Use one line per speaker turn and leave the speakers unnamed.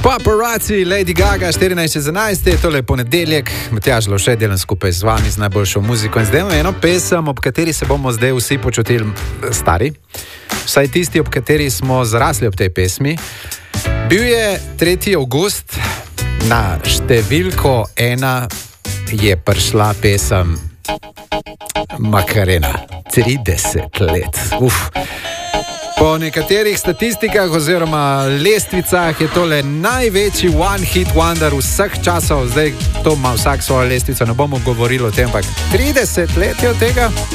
Paparazzi, Lady Gaga, 14.11, tole je ponedeljek, Matjaž Lovše, delam skupaj z vami z najboljšo muziko in zdaj imamo eno pesem, ob kateri se bomo zdaj vsi počutili stari, vsaj tisti, ob kateri smo zrasli ob tej pesmi. Bil je 3. avgust, na številko 1 je prišla pesem Macarena, 30 let, Po nekaterih statistikah oziroma lestvicah je tole največji one hit wonder vseh časov. Zdaj to ima vsak svojo lestvico, ne bomo govorili o tem, ampak 30 let je od tega.